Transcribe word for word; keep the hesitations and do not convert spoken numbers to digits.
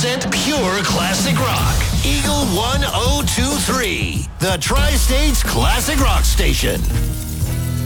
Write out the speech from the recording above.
percent pure classic rock. Eagle one oh two three, the Tri-States Classic Rock Station.